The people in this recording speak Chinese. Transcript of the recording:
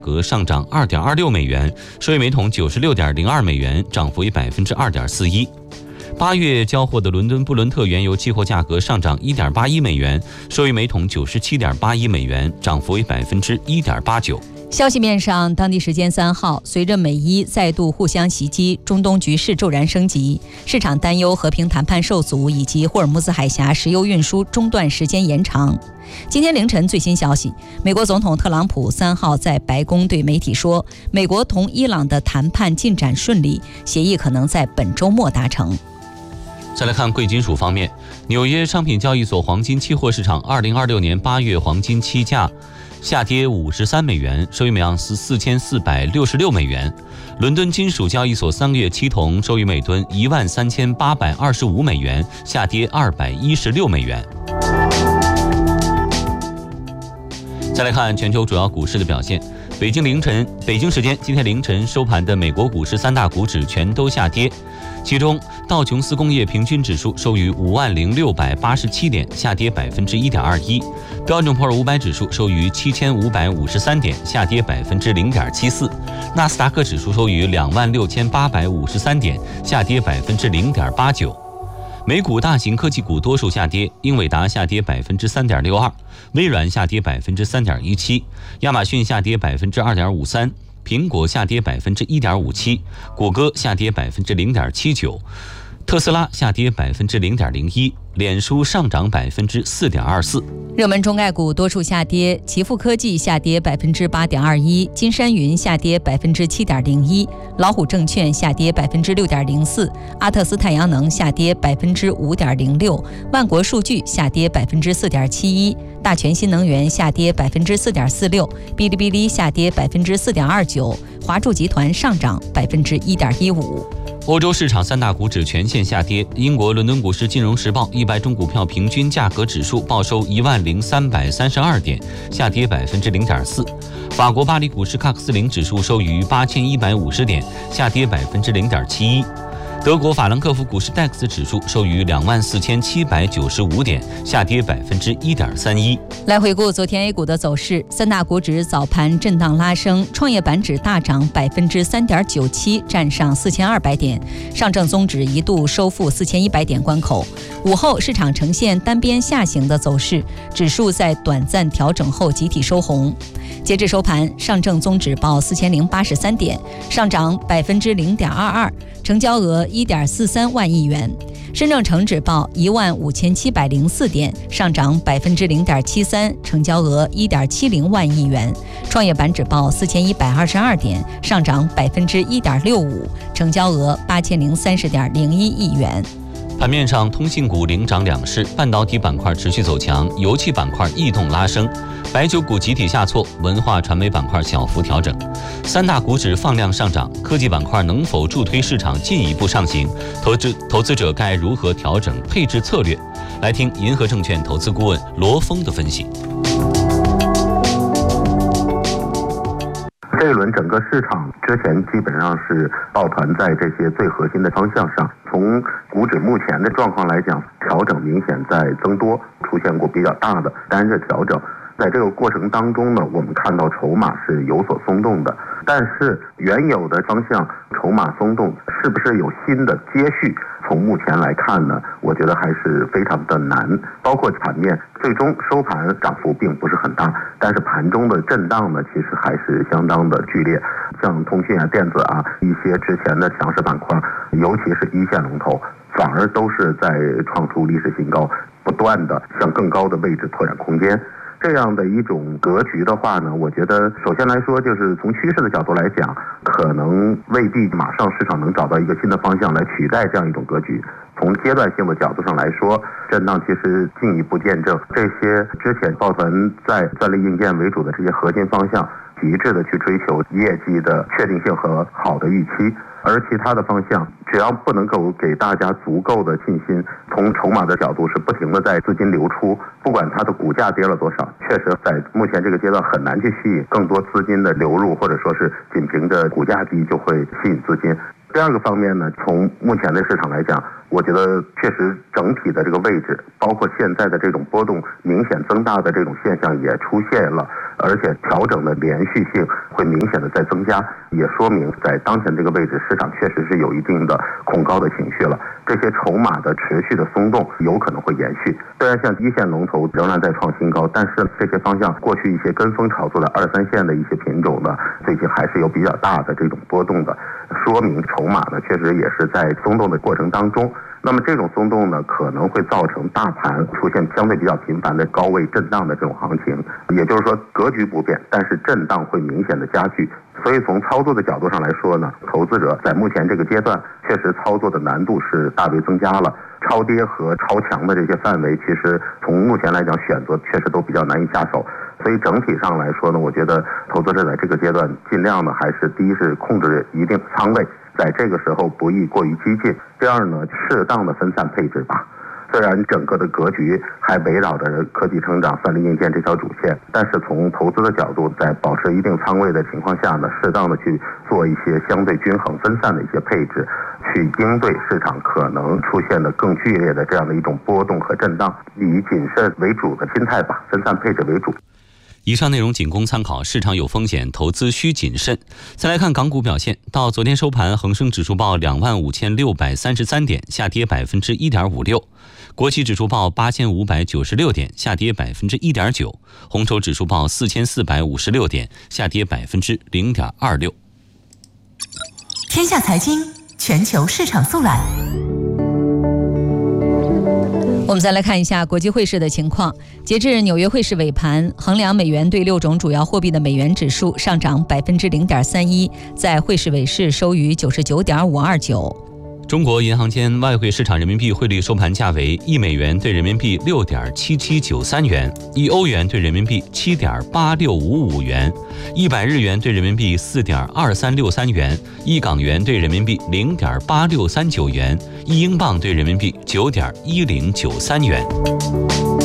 格上涨2.26美元，收于每桶96.02美元，涨幅为2.41%。8月交货的伦敦布伦特原油期货价格上涨1.81美元，收于每桶97.81美元，涨幅为1.89%。 消息面上，当地时间3号，随着美伊再度互相袭击，中东局势骤然升级，市场担忧和平谈判受阻，以及霍尔木兹海峡石油运输中断时间延长。今天凌晨最新消息，美国总统特朗普3号在白宫对媒体说，美国同伊朗的谈判进展顺利，协议可能在本周末达成。 再来看贵金属方面，纽约商品交易所黄金期货市场2026年8月黄金期价下跌53美元，收于每盎司4466美元。伦敦金属交易所3个月期铜收于每吨13825美元，下跌216美元。再来看全球主要股市的表现。北京时间今天凌晨收盘的美国股市3大股指全都下跌，其中道琼斯工业平均指数收于50687点，下跌1.21%；标准普尔500指数收于7553点，下跌0.74%；纳斯达克指数收于26853点，下跌0.89%。美股大型科技股多数下跌，英伟达下跌3.62%，微软下跌3.17%，亚马逊下跌2.53%，苹果下跌1.57%，谷歌下跌0.79%，特斯拉下跌0.01%，脸书上涨4.24%。 热门中概股多数下跌，奇富科技下跌8.21%，金山云下跌7.01%，老虎证券下跌6.04%，阿特斯太阳能下跌5.06%，万国数据下跌4.71%，大全新能源下跌4.46%，哔哩哔哩下跌4.29%，华住集团上涨1.15%。 欧洲市场3大股指全线下跌，英国伦敦股市金融时报100种股票平均价格指数报收10332点，下跌0.4%；法国巴黎股市喀克斯林指数收于8150点，下跌0.71%；德国法兰克福股市 DAX 指数收于24795点，下跌1.31%。 来回顾昨天 A 股的走势，3大股指早盘震荡拉升，创业板指大涨3.97%，站上4200点，上证综指一度收复4100点关口。午后市场呈现单边下行的走势，指数在短暂调整后集体收红。截至收盘，上证综指报4083点，上涨0.22%，成交额1.43万亿元。深证成指报15704点，上涨0.73%，成交额1.70万亿元。创业板指报4122点，上涨1.65%，成交额8030.01亿元。 盘面上，通信股领涨两市，半导体板块持续走强，油气板块异动拉升，白酒股集体下挫，文化传媒板块小幅调整。3大股指放量上涨，科技板块能否助推市场进一步上行？投资者该如何调整配置策略？来听银河证券投资顾问罗峰的分析。 这一轮整个市场之前基本上是抱团在这些最核心的方向上，从股指目前的状况来讲，调整明显在增多，出现过比较大的单日调整。在这个过程当中呢，我们看到筹码是有所松动的，但是原有的方向筹码松动是不是有新的接续？从目前来看呢，我觉得还是非常的难。包括盘面最终收盘涨幅并不是很大，但是盘中的震荡呢，其实还是相当的剧烈。像通讯啊、电子啊一些之前的强势板块，尤其是一线龙头，反而都是在创出历史新高，不断的向更高的位置拓展空间。这样的一种格局的话呢，我觉得首先来说，就是从趋势的角度来讲，可能未必马上市场能找到一个新的方向来取代这样一种格局。从阶段性的角度上来说，震荡其实进一步见证这些之前抱团在专利硬件为主的这些核心方向，极致的去追求业绩的确定性和好的预期。而其他的方向，只要不能够给大家足够的信心，从筹码的角度是不停的在资金流出，不管它的股价跌了多少，确实在目前这个阶段很难去吸引更多资金的流入，或者说是仅凭着股价低就会吸引资金。第二个方面呢，从目前的市场来讲，我觉得确实整体的这个位置，包括现在的这种波动明显增大的这种现象也出现了。 而且调整的连续性会明显的在增加，也说明在当前这个位置，市场确实是有一定的恐高的情绪了。这些筹码的持续的松动有可能会延续。虽然像一线龙头仍然在创新高，但是这些方向过去一些跟风炒作的2、3线的一些品种呢，最近还是有比较大的这种波动的，说明筹码呢确实也是在松动的过程当中。那么这种松动呢，可能会造成大盘出现相对比较频繁的高位震荡的这种行情，也就是说格局不变，但是震荡会明显的加剧。所以从操作的角度上来说呢，投资者在目前这个阶段确实操作的难度是大为增加了。超跌和超强的这些范围，其实从目前来讲选择确实都比较难以下手。所以整体上来说呢，我觉得投资者在这个阶段尽量呢，还是第一是控制一定仓位，在这个时候不宜过于激进。第二呢，适当的分散配置吧。虽然整个的格局还围绕着科技成长、算力硬件这条主线，但是从投资的角度，在保持一定仓位的情况下呢，适当的去做一些相对均衡分散的一些配置，去应对市场可能出现的更剧烈的这样的一种波动和震荡，以谨慎为主的心态吧，分散配置为主。 以上内容仅供参考，市场有风险，投资需谨慎。再来看港股表现，到昨天收盘，恒生指数报25,633点，下跌1.56%；国企指数报8,596点，下跌1.9%；红筹指数报4,456点，下跌0.26%。 天下财经全球市场速览。 我们再来看一下国际汇市的情况。截至纽约汇市尾盘，衡量美元对6种主要货币的美元指数上涨0.31%，在汇市尾市收于99.529。 中国银行间外汇市场人民币汇率收盘价为1美元对人民币6.7793元，1欧元对人民币7.8655元，100日元对人民币4.2363元，1港元对人民币0.8639元，1英镑对人民币9.1093元。